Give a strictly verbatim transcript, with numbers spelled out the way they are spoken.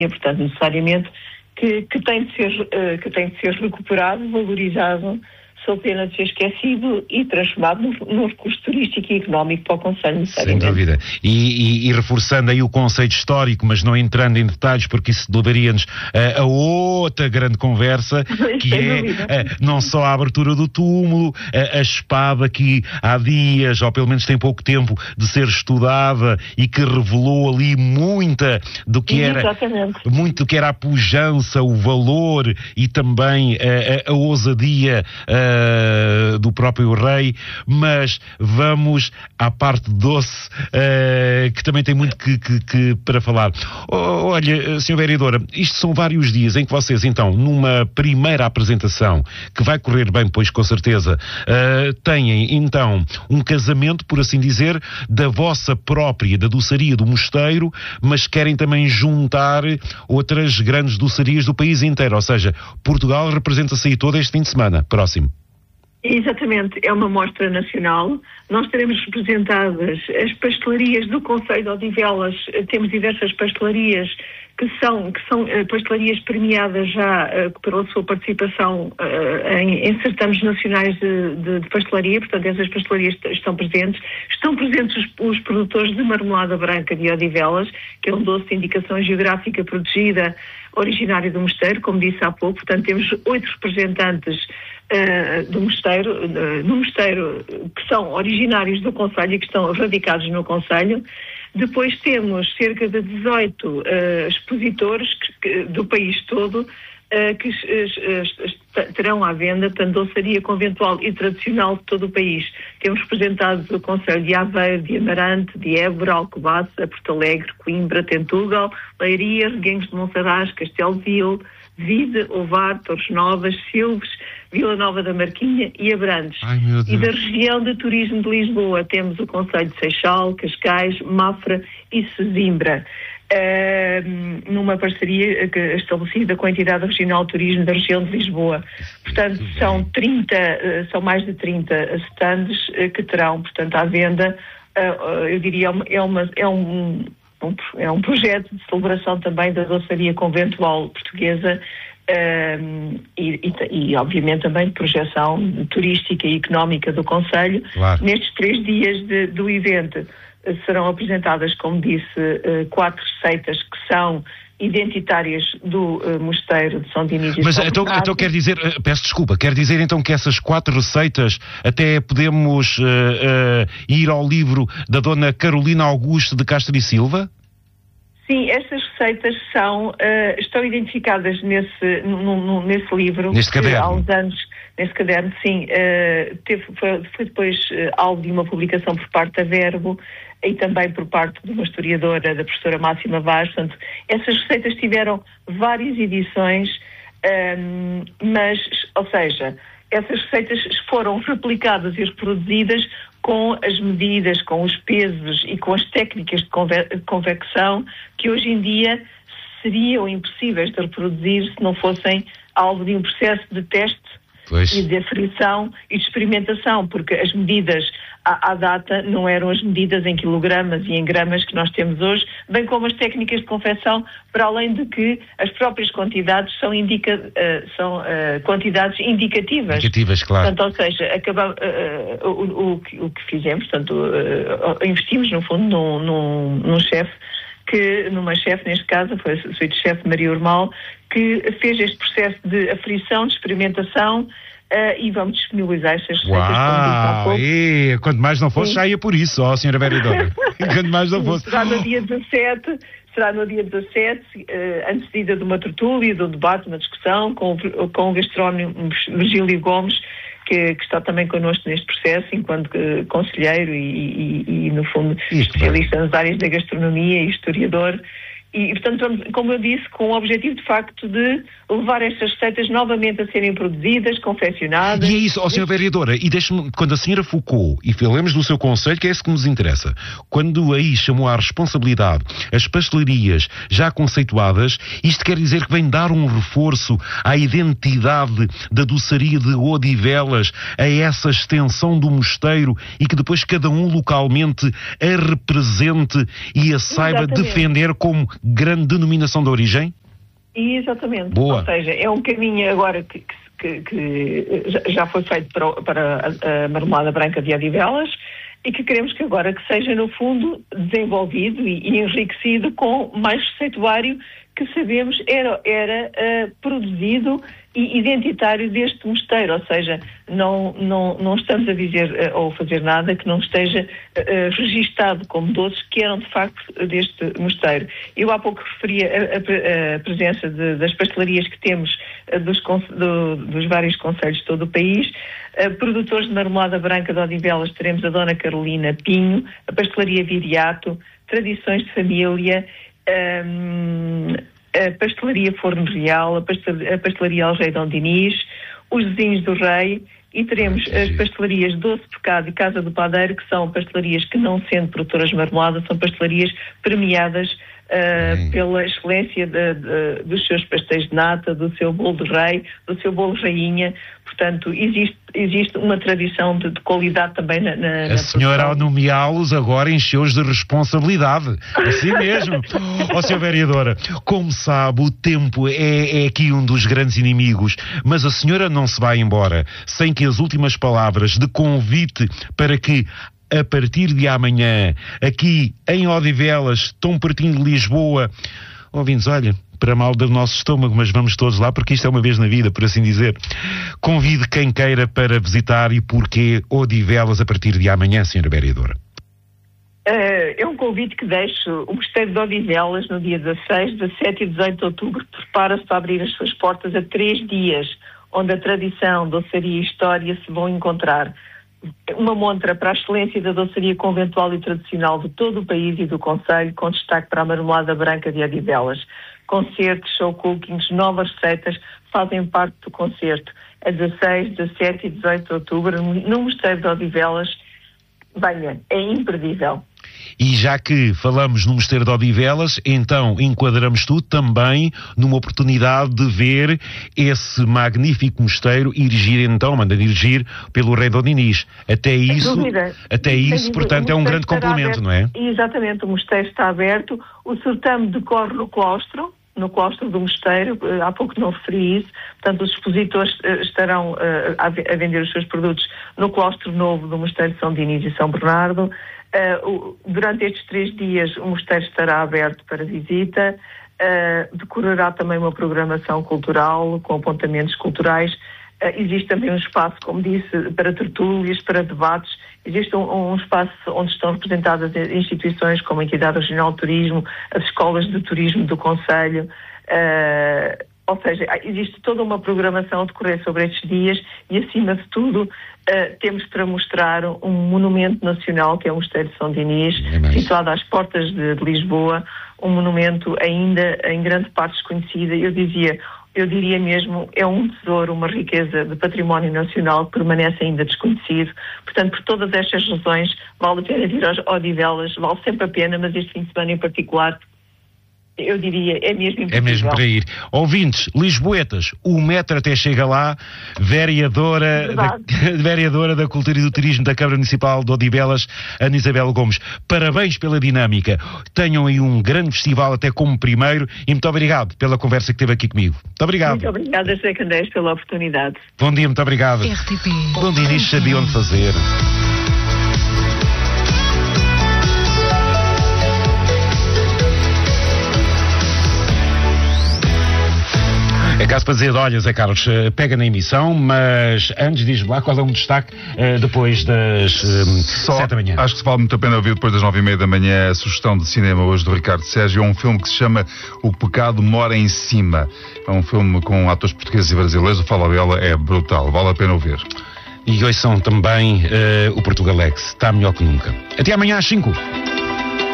portanto, necessariamente, que, que, tem de ser, uh, que tem de ser recuperado, valorizado, sob pena de ser esquecido e transformado num, num recurso turístico e económico para o Conselho. Sem dúvida. E, e, e reforçando aí o conceito histórico, mas não entrando em detalhes, porque isso levaria-nos uh, a outra grande conversa, que é uh, não só a abertura do túmulo, uh, a espada que há dias, ou pelo menos tem pouco tempo, de ser estudada e que revelou ali muita do que era, Exatamente. muito do que era a pujança, o valor e também uh, a, a ousadia uh, do próprio rei, mas vamos à parte doce, uh, que também tem muito que, que, que para falar. Oh, olha, senhora Vereadora, isto são vários dias em que vocês, então, numa primeira apresentação, que vai correr bem, pois com certeza, uh, têm, então, um casamento, por assim dizer, da vossa própria, da doçaria do mosteiro, mas querem também juntar outras grandes doçarias do país inteiro, ou seja, Portugal representa-se aí todo este fim de semana, próximo. Exatamente, é uma mostra nacional. Nós teremos representadas as pastelarias do Concelho de Odivelas. Temos diversas pastelarias que são, que são uh, pastelarias premiadas já uh, pela sua participação uh, em, em certames nacionais de, de, de pastelaria. Portanto, essas pastelarias estão presentes. Estão presentes os, os produtores de marmelada branca de Odivelas, que é um doce de indicação geográfica protegida, originário do mosteiro, como disse há pouco. Portanto, temos oito representantes Uh, do mosteiro, uh, no mosteiro, que são originários do Concelho e que estão radicados no Concelho. Depois temos cerca de dezoito uh, expositores que, que, do país todo uh, que uh, uh, terão à venda, portanto, doçaria conventual e tradicional de todo o país. Temos representados o Concelho de Aveiro, de Amarante, de Évora, Alcobaça, Porto Alegre, Coimbra, Tentugal, Leiria, Reguengos de Monsaraz, Castelo Vil, Vide, Ovar, Torres Novas, Silves, Vila Nova da Marquinha e Abrantes. Ai, meu Deus. E da região de turismo de Lisboa temos o Concelho de Seixal, Cascais, Mafra e Sesimbra, uh, numa parceria estabelecida com a entidade regional de turismo da região de Lisboa. Portanto, são trinta, uh, são mais de trinta stands uh, que terão, portanto, à venda. Uh, uh, eu diria, é, uma, é um... Um, é um projeto de celebração também da doçaria conventual portuguesa um, e, e, e, obviamente, também de projeção turística e económica do Concelho. Claro. Nestes três dias de, do evento serão apresentadas, como disse, quatro receitas que são identitárias do uh, mosteiro de São Dionísio de Mas São então, Bernardo. então quer dizer, uh, peço desculpa, quer dizer então que essas quatro receitas até podemos uh, uh, ir ao livro da dona Carolina Augusto de Castro e Silva? Sim, estas receitas são, uh, estão identificadas nesse, no, no, nesse livro. Neste caderno? Há uns anos, nesse caderno, sim. Uh, teve, foi, foi depois uh, alvo de uma publicação por parte da Verbo e também por parte de uma historiadora, da professora Máxima Vaz. Portanto, essas receitas tiveram várias edições, um, mas, ou seja, essas receitas foram replicadas e reproduzidas com as medidas, com os pesos e com as técnicas de conve- convecção que hoje em dia seriam impossíveis de reproduzir se não fossem alvo de um processo de teste Pois. E de aferição e de experimentação, porque as medidas à, à data não eram as medidas em quilogramas e em gramas que nós temos hoje, bem como as técnicas de confecção, para além de que as próprias quantidades são, indica, uh, são uh, quantidades indicativas. Indicativas, claro. Portanto, ou seja, acaba, uh, uh, o, o, que, o que fizemos, portanto, uh, investimos no fundo num, num, num chefe, que, numa chefe, neste caso, foi a suíte-chefe Maria Urmal, que fez este processo de aferição, de experimentação, uh, e vamos disponibilizar estas receitas. Uau! E, quanto mais não fosse, já ia por isso, ó, senhora Vereadora. Quanto mais não fosse. Será no dia dezassete, será no dia dezassete, uh, antecedida de uma tertúlia, de um debate, uma discussão, com, com o gastrónomo Virgílio Gomes, que, que está também connosco neste processo, enquanto uh, conselheiro e, e, e, no fundo, Isto especialista bem. nas áreas da gastronomia e historiador. E, portanto, vamos, como eu disse, com o objetivo, de facto, de levar estas receitas novamente a serem produzidas, confeccionadas. E é isso, ó senhora Vereadora, e deixe-me, quando a senhora Foucault, e falemos do seu conselho, que é esse que nos interessa, quando aí chamou à responsabilidade as pastelarias já conceituadas, isto quer dizer que vem dar um reforço à identidade da doçaria de Odivelas, a essa extensão do mosteiro, e que depois cada um localmente a represente e a saiba Exatamente. defender como grande denominação de origem? Exatamente. Boa. Ou seja, é um caminho agora que, que, que já foi feito para, para a, a marmelada branca de Odivelas e que queremos que agora que seja, no fundo, desenvolvido e, e enriquecido com mais receituário que sabemos era, era uh, produzido e identitário deste mosteiro, ou seja, não, não, não estamos a dizer uh, ou fazer nada que não esteja uh, registado como doces que eram de facto deste mosteiro. Eu há pouco referia a, a, a presença de, das pastelarias que temos uh, dos, do, dos vários concelhos de todo o país. Uh, produtores de marmelada branca de Odivelas teremos a Dona Carolina Pinho, a pastelaria Viriato, Tradições de Família, Um, a pastelaria Forno Real, a, pastel, a pastelaria Algeidão Diniz, os Vizinhos do Rei, e teremos as pastelarias Doce Pecado e Casa do Padeiro, que são pastelarias que, não sendo produtoras de marmelada, são pastelarias premiadas uh, pela excelência de, de, dos seus pastéis de nata, do seu bolo de rei, do seu bolo rainha. Portanto, existe, existe uma tradição de, de qualidade também na, na, na A senhora, ao nomeá-los, agora encheu-os de responsabilidade. Assim mesmo. Ó, oh, senhora Vereadora, como sabe, o tempo é, é aqui um dos grandes inimigos, mas a senhora não se vai embora sem que as últimas palavras de convite para que, a partir de amanhã, aqui em Odivelas, tão pertinho de Lisboa, ouvintes, olha, para mal do nosso estômago, mas vamos todos lá porque isto é uma vez na vida, por assim dizer. Convide quem queira para visitar e porquê Odivelas a partir de amanhã, senhora Vereadora. Uh, é um convite que deixo. O Mosteiro de Odivelas, no dia dezasseis, dezassete e dezoito de outubro, prepara-se para abrir as suas portas a três dias, onde a tradição, doçaria e história se vão encontrar. Uma montra para a excelência da doçaria conventual e tradicional de todo o país e do concelho, com destaque para a marmelada branca de Odivelas. Concertos, show cookings, novas receitas fazem parte do concerto. A dezasseis, dezassete e dezoito de outubro, no Mosteiro de Odivelas. Venha, é imperdível. E já que falamos no Mosteiro de Odivelas, então enquadramos tudo também numa oportunidade de ver esse magnífico mosteiro erigir, então, manda dirigir pelo Rei Dom Dinis. Até isso, até isso, portanto, é um grande complemento, não é? Exatamente, o mosteiro está aberto, o certame decorre no claustro, no claustro do mosteiro, há pouco não referi isso, portanto os expositores uh, estarão uh, a, a vender os seus produtos no claustro novo do Mosteiro de São Dinis e São Bernardo. Uh, o, durante estes três dias o mosteiro estará aberto para visita, uh, decorrerá também uma programação cultural com apontamentos culturais. Uh, existe também um espaço, como disse, para tertúlias, para debates. Existe um, um espaço onde estão representadas instituições como a Entidade Regional de Turismo, as escolas de turismo do concelho, uh, ou seja, existe toda uma programação a decorrer sobre estes dias e, acima de tudo, uh, temos para mostrar um monumento nacional, que é o Mosteiro de São Dinis, é situado às portas de, de Lisboa, um monumento ainda em grande parte desconhecido. Eu dizia... Eu diria mesmo, é um tesouro, uma riqueza de património nacional que permanece ainda desconhecido. Portanto, por todas estas razões, vale a pena vir aos Odivelas, vale sempre a pena, mas este fim de semana em particular, eu diria, é mesmo impossível. É mesmo para ir. Ouvintes, lisboetas, o metro até chega lá. Vereadora da, vereadora da Cultura e do Turismo da Câmara Municipal de Odivelas, Ana Isabel Gomes, parabéns pela dinâmica. Tenham aí um grande festival até como primeiro e muito obrigado pela conversa que teve aqui comigo. Muito obrigado. Muito obrigada, José Candeias, pela oportunidade. Bom dia, muito obrigado. R T P. Bom dia, nisto sabia onde fazer. É caso para dizer, olha, Zé Carlos, pega na emissão, mas antes diz-me lá qual é um destaque uh, depois das uh, Só, sete da manhã. Acho que se vale muito a pena ouvir depois das nove e meia da manhã a sugestão de cinema hoje do Ricardo Sérgio. É um filme que se chama O Pecado Mora em Cima. É um filme com atores portugueses e brasileiros. O Falabella é brutal, vale a pena ouvir. E hoje são também uh, o Portugalex, está melhor que nunca. Até amanhã às cinco.